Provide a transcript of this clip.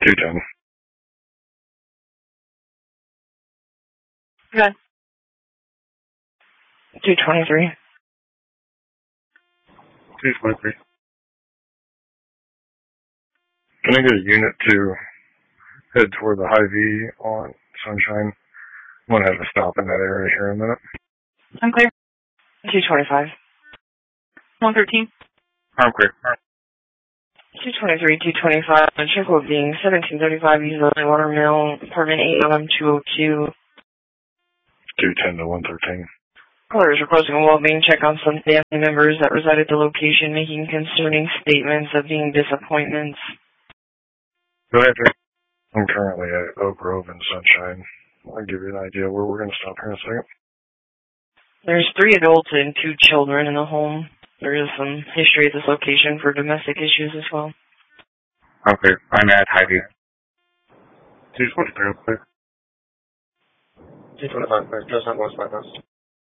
210. Good. 223. 223. Can I get a unit to head toward the Hy-Vee on Sunshine? I'm going to have to stop in that area here in a minute. I'm clear. 225. 113. I'm clear. 223, 225. Check code being 1735 East Valley Watermill, apartment 8M202. 210 to 113. Caller is requesting a well-being check on some family members that reside at the location, making concerning statements of being disappointments. Go ahead, sir. I'm currently at Oak Grove and Sunshine. I'll give you an idea where we're going to stop here in a second. There's 3 adults and 2 children in the home. There is some history at this location for domestic issues as well. Okay, I'm at Hy-Vee. 223, clear. 225, clear. Just not West Bypass.